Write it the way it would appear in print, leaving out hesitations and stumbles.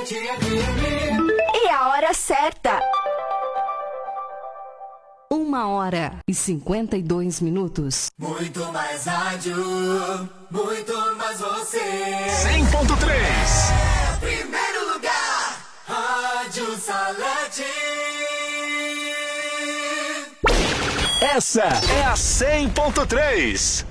E a hora certa. 1h52. Muito mais rádio, muito mais você. 100.3. Primeiro lugar, Rádio Salete. Essa é a 100.3.